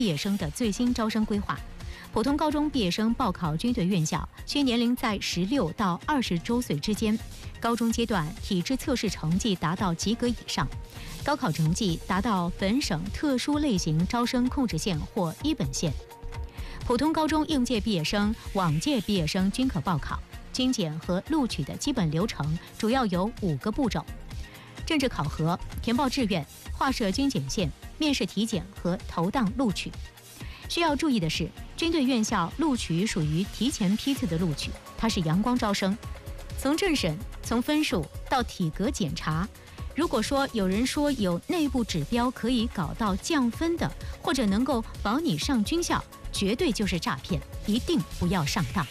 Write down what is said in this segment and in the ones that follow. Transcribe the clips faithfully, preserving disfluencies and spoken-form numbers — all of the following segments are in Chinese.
毕业生的最新招生规划。普通高中毕业生报考军队院校，需年龄在十六到二十周岁之间，高中阶段体质测试成绩达到及格以上，高考成绩达到本省特殊类型招生控制线或一本线。普通高中应届毕业生、往届毕业生均可报考。军检和录取的基本流程主要有五个步骤：政治考核、填报志愿、划设军检线、面试体检和投档录取。需要注意的是，军队院校录取属于提前批次的录取，它是阳光招生。从政审、从分数到体格检查，如果说有人说有内部指标可以搞到降分的，或者能够保你上军校，绝对就是诈骗，一定不要上当。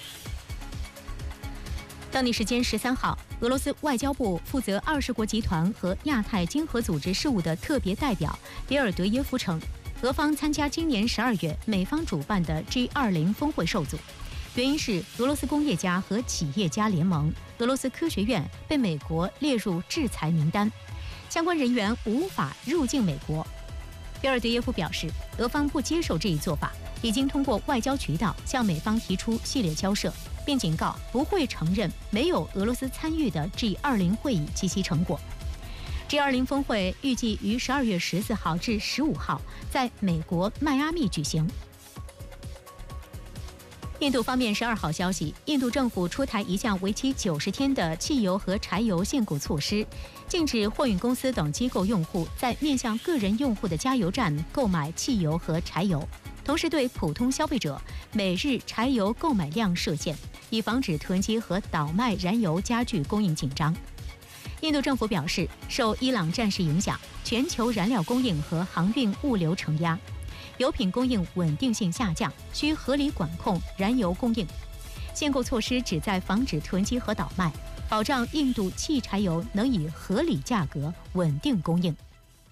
当地时间十三号，俄罗斯外交部负责二十国集团和亚太经合组织事务的特别代表别尔德耶夫称，俄方参加今年十二月美方主办的 G 二十 峰会受阻，原因是俄罗斯工业家和企业家联盟俄罗斯科学院被美国列入制裁名单，相关人员无法入境美国。别尔德耶夫表示，俄方不接受这一做法，已经通过外交渠道向美方提出系列交涉，并警告不会承认没有俄罗斯参与的 G 二十 会议及其成果。G 二十 峰会预计于十二月十四号至十五号在美国迈阿密举行。印度方面十二号消息，印度政府出台一项为期九十天的汽油和柴油限购措施，禁止货运公司等机构用户在面向个人用户的加油站购买汽油和柴油，同时对普通消费者每日柴油购买量设限，以防止囤积和倒卖燃油加剧供应紧张。印度政府表示，受伊朗战事影响，全球燃料供应和航运物流承压，油品供应稳定性下降，需合理管控燃油供应。限购措施旨在防止囤积和倒卖，保障印度汽柴油能以合理价格稳定供应。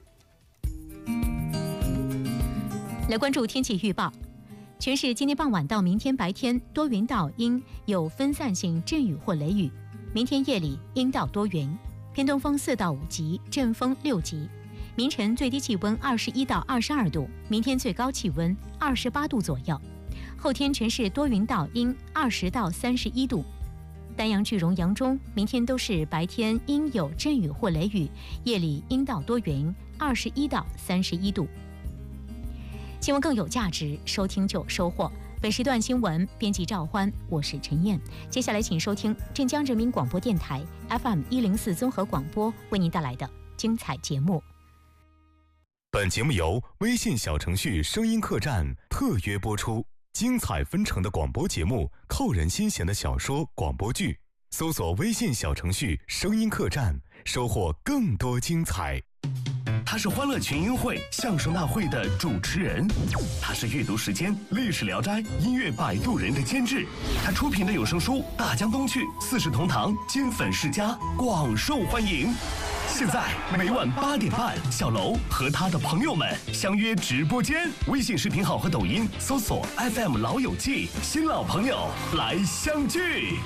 来关注天气预报，全市今天傍晚到明天白天多云到阴，有分散性阵雨或雷雨。明天夜里阴到多云，偏东风四到五级，阵风六级。明晨最低气温二十一到二十二度，明天最高气温二十八度左右。后天全市多云到阴，二十到三十一度。丹阳、句容、扬中明天都是白天阴有阵雨或雷雨，夜里阴到多云，二十一到三十一度。新闻更有价值，收听就有收获。本时段新闻编辑赵欢，我是陈燕。接下来请收听镇江人民广播电台 F M 一零四综合广播为您带来的精彩节目。 本节目由微信小程序声音客栈特约播出，精彩纷呈的广播节目，扣人心弦的小说、广播剧，搜索微信小程序声音客栈，收获更多精彩。 他是欢乐群英会相声大会的主持人，他是阅读时间历史聊斋音乐摆渡人的监制，他出品的有声书《大江东去》四世同堂金粉世家广受欢迎。现在每晚八点半，小楼和他的朋友们相约直播间，微信视频号和抖音搜索 F M 老友记，新老朋友来相聚。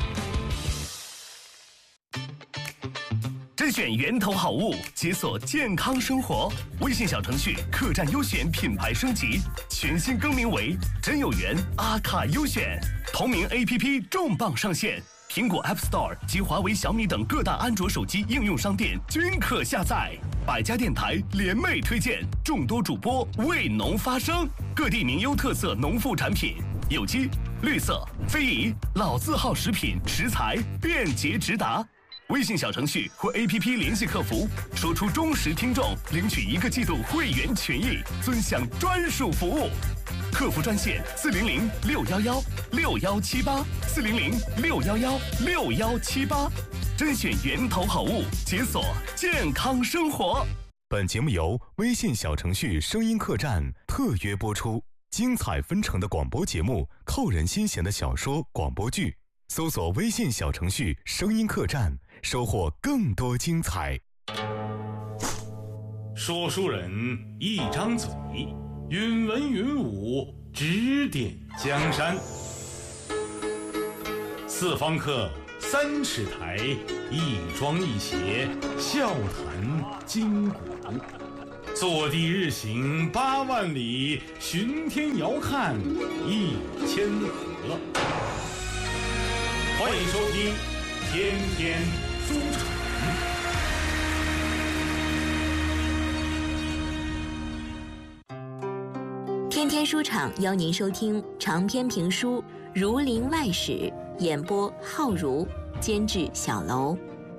甄选源头好物，解锁健康生活。微信小程序客栈优选品牌升级，全新更名为真有缘阿卡优选。同名 A P P 重磅上线，苹果 App Store 及华为、小米等各大安卓手机应用商店均可下载。百家电台联袂推荐，众多主播为农发声，各地名优特色农副产品，有机、绿色、非遗、老字号食品食材便捷直达。微信小程序或 A P P 联系客服，说出忠实听众，领取一个季度会员权益，尊享专属服务。客服专线四零零六幺幺六幺七八四零零六幺幺六幺七八，甄选源头好物，解锁健康生活。 本节目由微信小程序声音客栈特约播出，精彩纷呈的广播节目，扣人心弦的小说、广播剧，搜索微信小程序声音客栈，收获更多精彩。 说书人一张嘴，云文云武，指点江山。四方客，三尺台，一庄一谐，笑谈今古。 坐地日行八万里，巡天遥看一千河。欢迎收听《天天书场》。 天天书场邀您收听长篇评书《儒林外史》，演播浩如，监制小楼。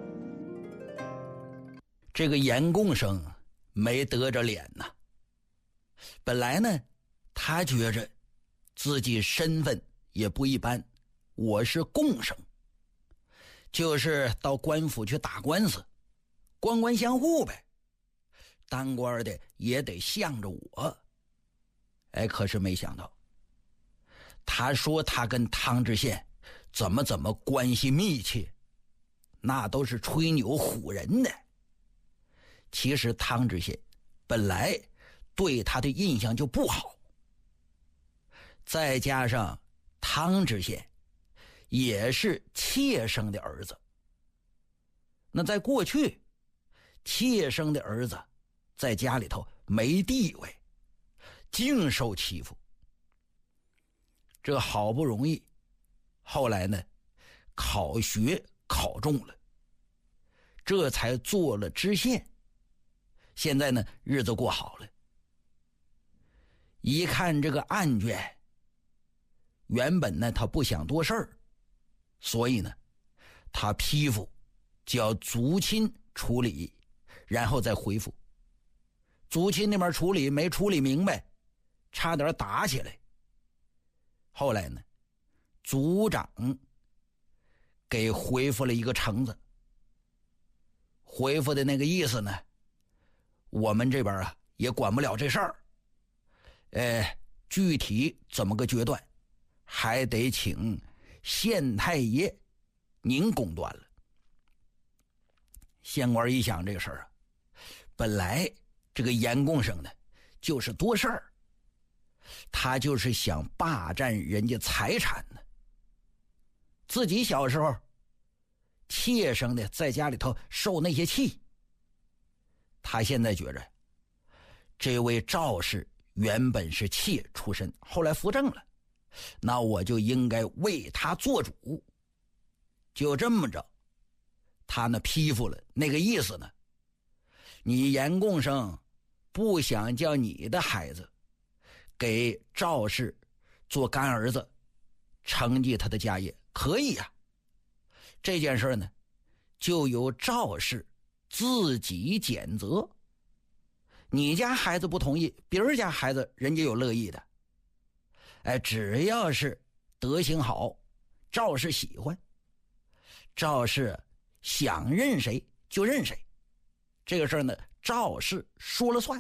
这个严贡生没得着脸呐。本来呢，他觉着自己身份也不一般，我是贡生，就是到官府去打官司，官官相护呗，当官的也得向着我。哎，可是没想到，他说他跟汤知县怎么怎么关系密切，那都是吹牛唬人的。其实汤知县本来对他的印象就不好，再加上汤知县也是妾生的儿子，那在过去妾生的儿子在家里头没地位，净受欺负。这好不容易后来呢考学考中了，这才做了知县，现在呢日子过好了。一看这个案卷，原本呢他不想多事儿，所以呢他批复叫族亲处理，然后再回复。族亲那边处理没处理明白，差点打起来。后来呢族长给回复了一个橙子，回复的那个意思呢，我们这边啊也管不了这事儿，呃，具体怎么个决断，还得请县太爷您公断了。县官一想这个事儿啊，本来这个严贡生呢就是多事儿，他就是想霸占人家财产呢。自己小时候妾生的在家里头受那些气，他现在觉着这位赵氏原本是妾出身，后来扶正了，那我就应该为他做主。就这么着，他呢批复了，那个意思呢，你严贡生不想叫你的孩子给赵氏做干儿子，承继他的家业，可以呀、啊。这件事呢就由赵氏自己检责，你家孩子不同意，别人家孩子人家有乐意的。哎，只要是德行好，赵氏喜欢，赵氏想认谁就认谁，这个事儿呢赵氏说了算。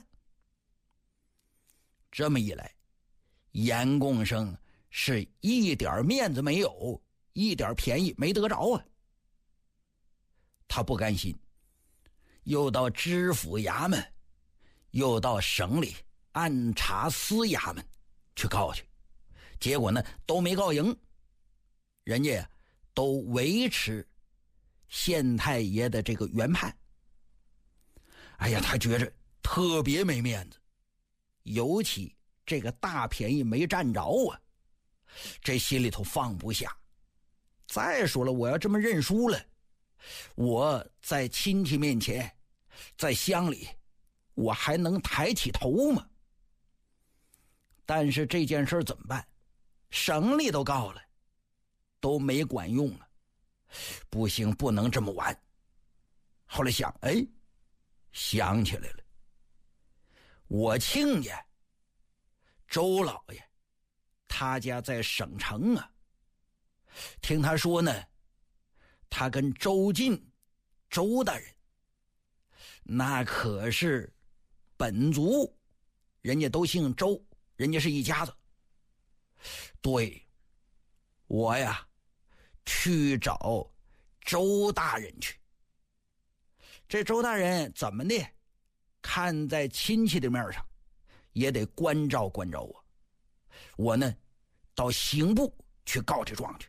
这么一来，严贡生是一点面子没有，一点便宜没得着啊。他不甘心，又到知府衙门，又到省里按察司衙门去告去，结果呢都没告赢，人家都维持县太爷的这个原判。哎呀，他觉着特别没面子，尤其这个大便宜没占着啊，这心里头放不下。再说了，我要这么认输了，我在亲戚面前，在乡里，我还能抬起头吗？但是这件事怎么办？省里都告了，都没管用啊！不行，不能这么玩。后来想，哎，想起来了，我亲家周老爷，他家在省城啊。听他说呢，他跟周进周大人那可是本族，人家都姓周，人家是一家子。对，我呀去找周大人去。这周大人怎么的，看在亲戚的面上也得关照关照我。我呢到刑部去告这状去。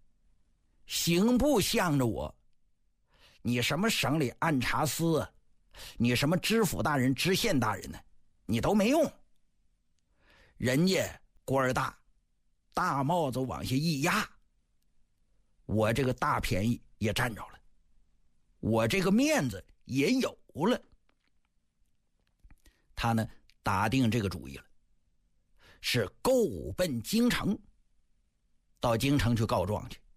刑部向着我，你什么省里按察司啊， 你什么知府大人、知县大人呢，你都没用。人家官儿大，大帽子往下一压，我这个大便宜也占着了，我这个面子也有了。他呢打定这个主意了，是购奔京城，到京城去告状去。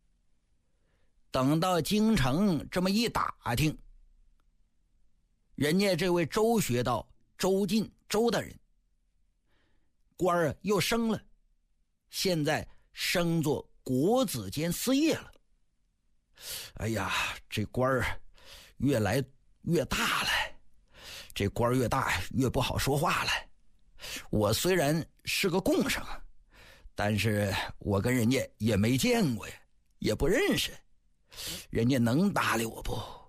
等到京城这么一打听，人家这位周学道、周进、周大人官儿又升了，现在升做国子监司业了。哎呀，这官儿越来越大了，这官儿越大越不好说话了。我虽然是个贡生，但是我跟人家也没见过呀，也不认识，人家能搭理我不？